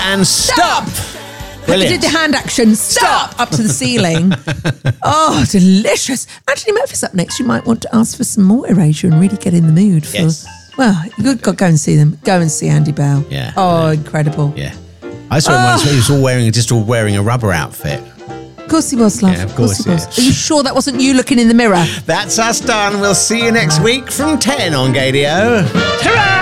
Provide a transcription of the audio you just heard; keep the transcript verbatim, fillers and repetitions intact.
and stop. He did the hand action. Stop! Up to the ceiling. Oh, delicious. Anthony Murphy's up next. You might want to ask for some more Erasure and really get in the mood for... Yes. Well, you've got to go and see them. Go and see Andy Bell. Yeah. Oh, yeah. incredible. Yeah. I saw him once. He was all wearing, just all wearing a rubber outfit. Of course he was, love. Yeah, of of course, course he was. yeah. Are you sure that wasn't you looking in the mirror? That's us done. We'll see you next week from ten on Gadio. Ta-ra!